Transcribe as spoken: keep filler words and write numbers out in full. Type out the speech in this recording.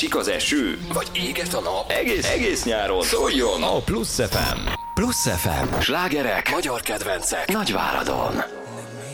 Esik az eső, vagy éget a nap. Egész, egész nyáron szóljon a Plusz ef em. Plusz ef em. Slágerek, magyar kedvencek, Nagyváradon.